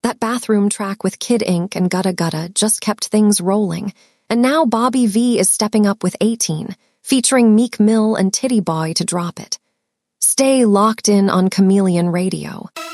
That bathroom track with Kid Ink and Gutta Gutta just kept things rolling, and now Bobby V is stepping up with 18, featuring Meek Mill and Titty Boy to drop it. Stay locked in on Chameleon Radio.